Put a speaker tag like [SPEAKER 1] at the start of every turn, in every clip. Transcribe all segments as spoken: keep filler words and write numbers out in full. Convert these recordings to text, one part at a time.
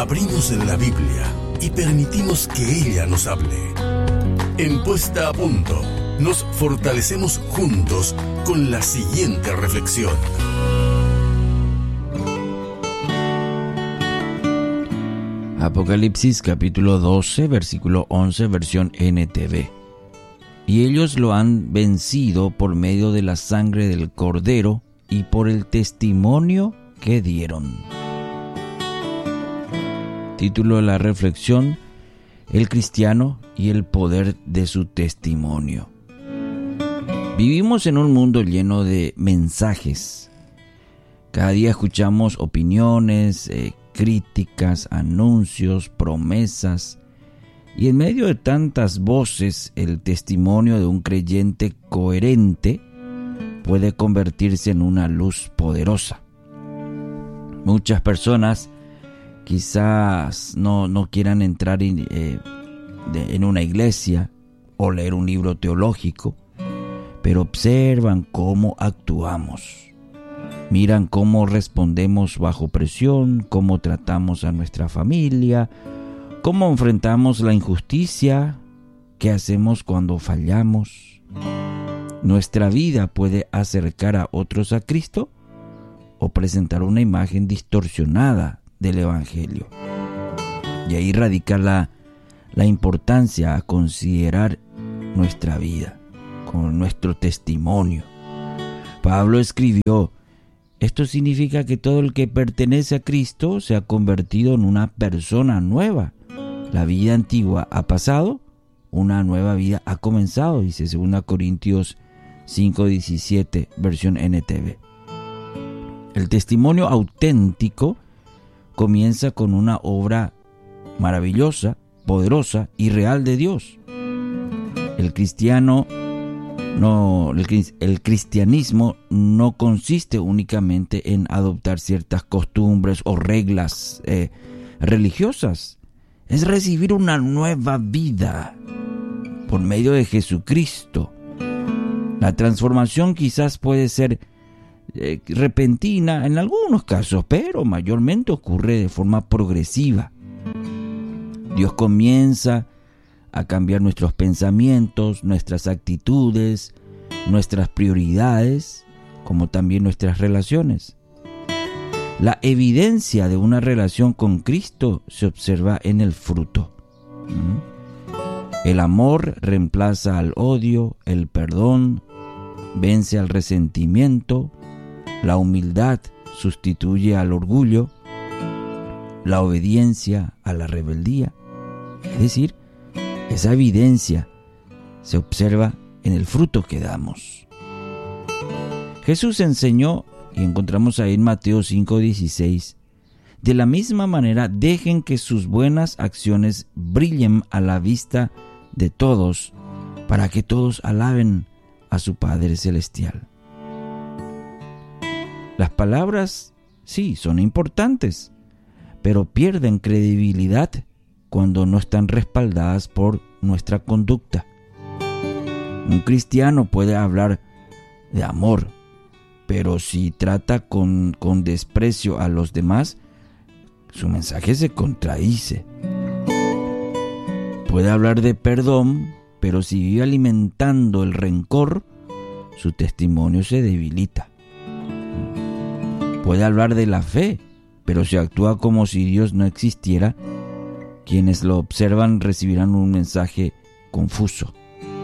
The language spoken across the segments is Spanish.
[SPEAKER 1] Abrimos la Biblia y permitimos que ella nos hable. En Puesta a Punto, nos fortalecemos juntos con la siguiente reflexión.
[SPEAKER 2] Apocalipsis capítulo doce, versículo once, versión N T V. Y ellos lo han vencido por medio de la sangre del Cordero y por el testimonio que dieron. Título de la reflexión: El cristiano y el poder de su testimonio. Vivimos en un mundo lleno de mensajes. Cada día escuchamos opiniones, eh, críticas, anuncios, promesas, y en medio de tantas voces, el testimonio de un creyente coherente puede convertirse en una luz poderosa. Muchas personas quizás no, no quieran entrar en, eh, de, en una iglesia o leer un libro teológico, pero observan cómo actuamos. Miran cómo respondemos bajo presión, cómo tratamos a nuestra familia, cómo enfrentamos la injusticia, qué hacemos cuando fallamos. Nuestra vida puede acercar a otros a Cristo o presentar una imagen distorsionada del Evangelio. Y ahí radica la, la importancia a considerar nuestra vida, con nuestro testimonio. Pablo escribió: esto significa que todo el que pertenece a Cristo se ha convertido en una persona nueva. La vida antigua ha pasado, una nueva vida ha comenzado, dice segunda Corintios cinco diecisiete, versión N T V. El testimonio auténtico comienza con una obra maravillosa, poderosa y real de Dios. El cristiano No, el, el cristianismo no consiste únicamente en adoptar ciertas costumbres o reglas eh, religiosas. Es recibir una nueva vida por medio de Jesucristo. La transformación quizás puede ser eh, repentina en algunos casos, pero mayormente ocurre de forma progresiva. Dios comienza a cambiar nuestros pensamientos, nuestras actitudes, nuestras prioridades, como también nuestras relaciones. La evidencia de una relación con Cristo se observa en el fruto. El amor reemplaza al odio, el perdón vence al resentimiento, la humildad sustituye al orgullo, la obediencia a la rebeldía. Es decir, esa evidencia se observa en el fruto que damos. Jesús enseñó, y encontramos ahí en Mateo cinco dieciséis, de la misma manera dejen que sus buenas acciones brillen a la vista de todos, para que todos alaben a su Padre Celestial. Las palabras, sí, son importantes, pero pierden credibilidad cuando no están respaldadas por nuestra conducta. Un cristiano puede hablar de amor, pero si trata con, con desprecio a los demás, su mensaje se contradice. Puede hablar de perdón, pero si vive alimentando el rencor, su testimonio se debilita. Puede hablar de la fe, pero si actúa como si Dios no existiera, quienes lo observan recibirán un mensaje confuso.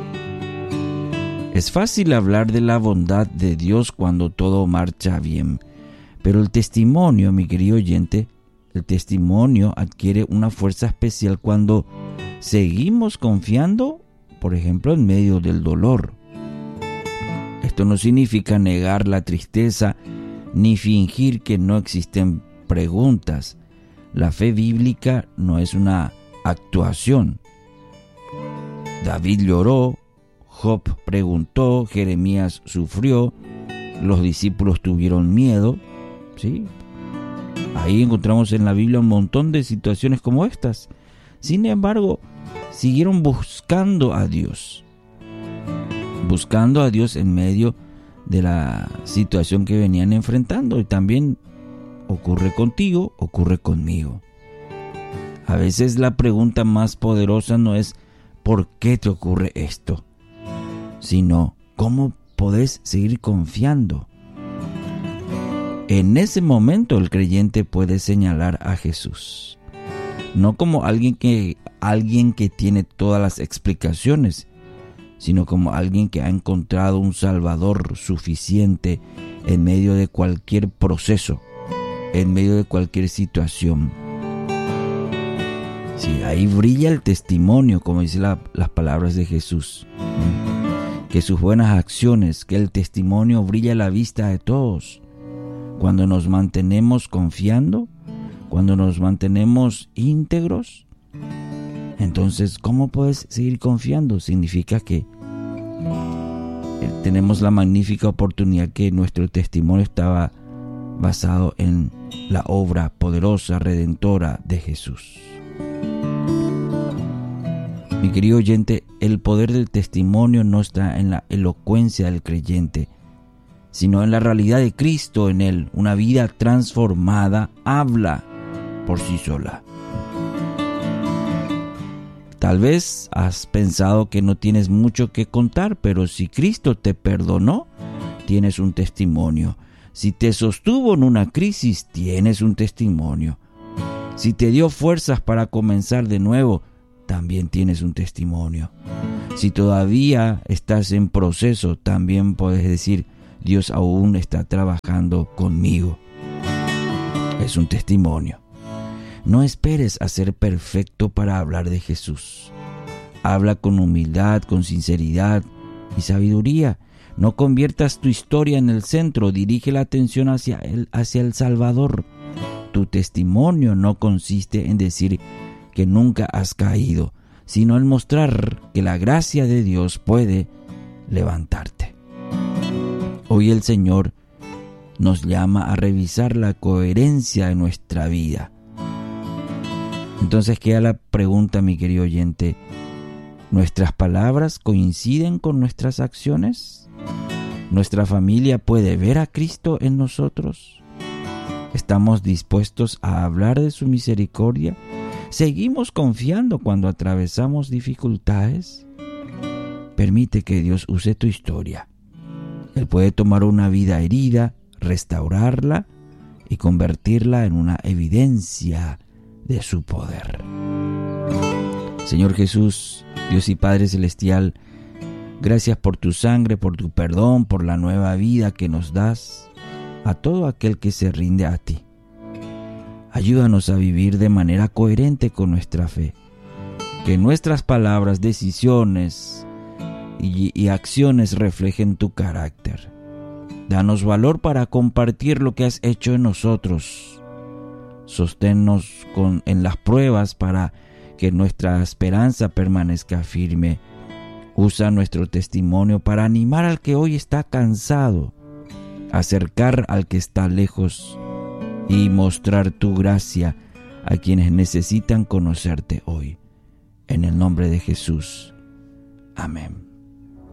[SPEAKER 2] Es fácil hablar de la bondad de Dios cuando todo marcha bien, pero el testimonio, mi querido oyente, el testimonio adquiere una fuerza especial cuando seguimos confiando, por ejemplo, en medio del dolor. Esto no significa negar la tristeza ni fingir que no existen preguntas. La fe bíblica no es una actuación. David lloró, Job preguntó, Jeremías sufrió, los discípulos tuvieron miedo, ¿sí? Ahí encontramos en la Biblia un montón de situaciones como estas. Sin embargo, siguieron buscando a Dios. Buscando a Dios en medio de la situación que venían enfrentando. Y también ocurre contigo, ocurre conmigo. A veces la pregunta más poderosa no es ¿por qué te ocurre esto?, sino ¿cómo podés seguir confiando? En ese momento el creyente puede señalar a Jesús, no como alguien que, alguien que tiene todas las explicaciones, sino como alguien que ha encontrado un Salvador suficiente en medio de cualquier proceso, en medio de cualquier situación. Sí, ahí brilla el testimonio, como dice la, las palabras de Jesús. Que sus buenas acciones, que el testimonio brilla a la vista de todos. Cuando nos mantenemos confiando, cuando nos mantenemos íntegros, entonces, ¿cómo puedes seguir confiando? Significa que tenemos la magnífica oportunidad que nuestro testimonio estaba basado en la obra poderosa, redentora de Jesús. Mi querido oyente, el poder del testimonio no está en la elocuencia del creyente, sino en la realidad de Cristo en él. Una vida transformada habla por sí sola. Tal vez has pensado que no tienes mucho que contar, pero si Cristo te perdonó, tienes un testimonio. Si te sostuvo en una crisis, tienes un testimonio. Si te dio fuerzas para comenzar de nuevo, también tienes un testimonio. Si todavía estás en proceso, también puedes decir, Dios aún está trabajando conmigo. Es un testimonio. No esperes a ser perfecto para hablar de Jesús. Habla con humildad, con sinceridad y sabiduría. No conviertas tu historia en el centro, dirige la atención hacia el, hacia el Salvador. Tu testimonio no consiste en decir que nunca has caído, sino en mostrar que la gracia de Dios puede levantarte. Hoy el Señor nos llama a revisar la coherencia de nuestra vida. Entonces queda la pregunta, mi querido oyente, ¿nuestras palabras coinciden con nuestras acciones? ¿Nuestra familia puede ver a Cristo en nosotros? ¿Estamos dispuestos a hablar de su misericordia? ¿Seguimos confiando cuando atravesamos dificultades? Permite que Dios use tu historia. Él puede tomar una vida herida, restaurarla y convertirla en una evidencia de su poder. Señor Jesús, Dios y Padre Celestial, gracias por tu sangre, por tu perdón, por la nueva vida que nos das a todo aquel que se rinde a ti. Ayúdanos a vivir de manera coherente con nuestra fe. Que nuestras palabras, decisiones y, y acciones reflejen tu carácter. Danos valor para compartir lo que has hecho en nosotros. Sosténnos con, en las pruebas para que nuestra esperanza permanezca firme. Usa nuestro testimonio para animar al que hoy está cansado, acercar al que está lejos y mostrar tu gracia a quienes necesitan conocerte hoy. En el nombre de Jesús. Amén.